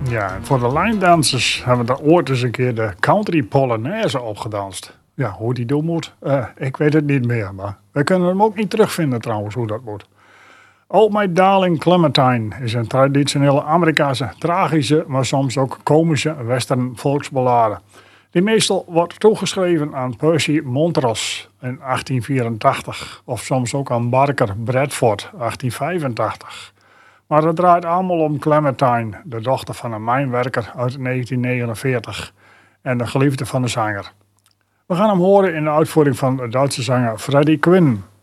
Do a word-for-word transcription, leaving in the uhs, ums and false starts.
Ja, en voor de lijndansers hebben we daar ooit eens een keer de country polonaise opgedanst. Ja, hoe die doen moet, uh, ik weet het niet meer. Maar we kunnen hem ook niet terugvinden trouwens, hoe dat moet. Oh My Darling Clementine is een traditionele Amerikaanse, tragische, maar soms ook komische western volksballade. Die meestal wordt toegeschreven aan Percy Montrose in achttien vierentachtig. Of soms ook aan Barker Bradford, achttien vijfentachtig. Maar het draait allemaal om Clementine, de dochter van een mijnwerker uit negentien negenenveertig. En de geliefde van de zanger. We gaan hem horen in de uitvoering van de Duitse zanger Freddie Quinn.